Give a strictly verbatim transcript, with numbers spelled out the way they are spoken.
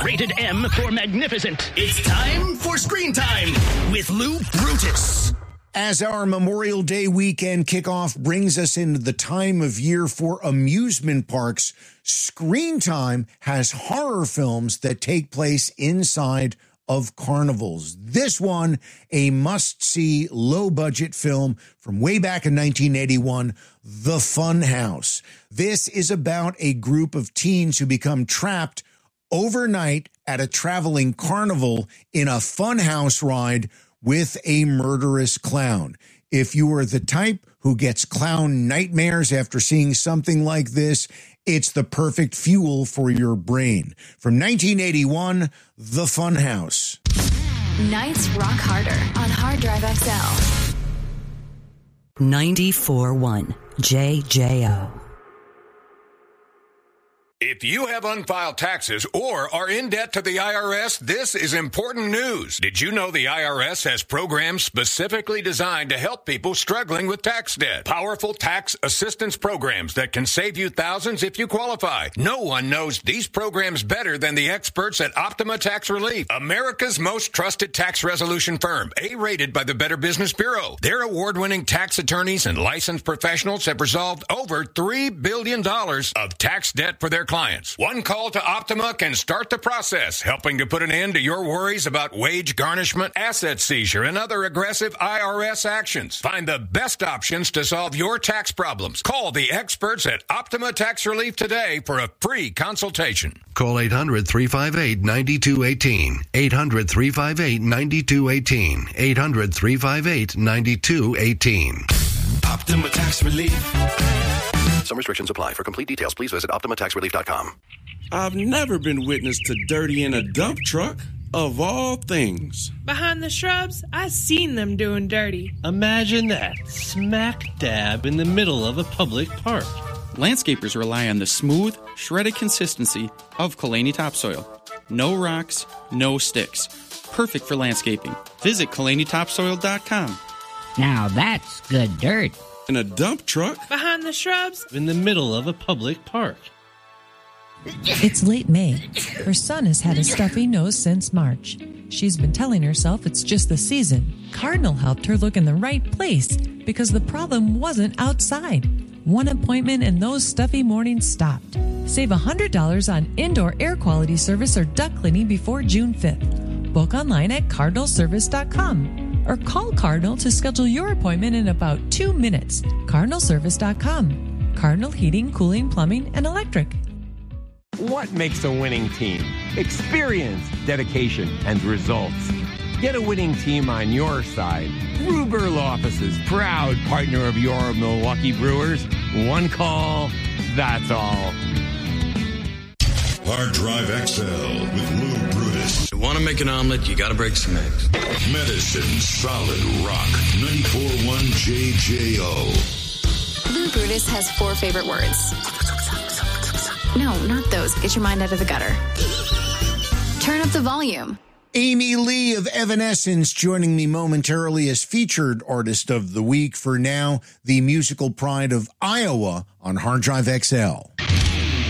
Rated M for magnificent. It's time for Screen Time with Lou Brutus. As our Memorial Day weekend kickoff brings us into the time of year for amusement parks, Screen Time has horror films that take place inside of carnivals. This one, a must-see, low-budget film from way back in nineteen eighty-one, The Funhouse. This is about a group of teens who become trapped overnight at a traveling carnival in a funhouse ride with a murderous clown. If you are the type who gets clown nightmares after seeing something like this, it's the perfect fuel for your brain. From nineteen eighty-one, The Funhouse. Nights rock harder on Hard Drive X L. ninety-four point one J J O. If you have unfiled taxes or are in debt to the I R S, this is important news. Did you know the I R S has programs specifically designed to help people struggling with tax debt? Powerful tax assistance programs that can save you thousands if you qualify. No one knows these programs better than the experts at Optima Tax Relief, America's most trusted tax resolution firm, A-rated by the Better Business Bureau. Their award-winning tax attorneys and licensed professionals have resolved over three billion dollars of tax debt for their clients. One call to Optima can start the process, helping to put an end to your worries about wage garnishment, asset seizure, and other aggressive I R S actions. Find the best options to solve your tax problems. Call the experts at Optima Tax Relief today for a free consultation. Call eight hundred, three five eight, nine two one eight. eight hundred, three five eight, nine two one eight. eight hundred, three five eight, nine two one eight. Optima Tax Relief. Some restrictions apply. For complete details, please visit optima tax relief dot com. I've never been witness to dirty in a dump truck, of all things. Behind the shrubs, I seen them doing dirty. Imagine that, smack dab in the middle of a public park. Landscapers rely on the smooth, shredded consistency of Kalani topsoil. No rocks, no sticks. Perfect for landscaping. Visit kalani topsoil dot com. Now that's good dirt. In a dump truck? Behind the shrubs? In the middle of a public park. It's late May. Her son has had a stuffy nose since March. She's been telling herself it's just the season. Cardinal helped her look in the right place because the problem wasn't outside. One appointment and those stuffy mornings stopped. Save one hundred dollars on indoor air quality service or duct cleaning before June fifth. Book online at cardinal service dot com. Or call Cardinal to schedule your appointment in about two minutes. cardinal service dot com. Cardinal Heating, Cooling, Plumbing, and Electric. What makes a winning team? Experience, dedication, and results. Get a winning team on your side. Ruberl Offices, proud partner of your Milwaukee Brewers. One call, that's all. Hard Drive X L with Lou Brutus. You want to make an omelet, you got to break some eggs. Medicine Solid Rock. ninety-four point one J J O. Lou Brutus has four favorite words. No, not those. Get your mind out of the gutter. Turn up the volume. Amy Lee of Evanescence joining me momentarily as featured artist of the week. For now, the musical pride of Iowa on Hard Drive X L.